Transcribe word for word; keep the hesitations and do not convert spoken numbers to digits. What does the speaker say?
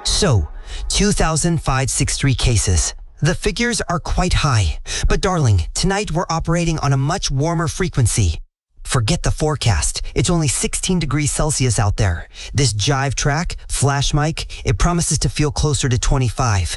So, two thousand five hundred sixty-three cases. The figures are quite high. But darling, tonight we're operating on a much warmer frequency. Forget the forecast. It's only sixteen degrees Celsius out there. This Jive track, Flash mic, it promises to feel closer to twenty-five.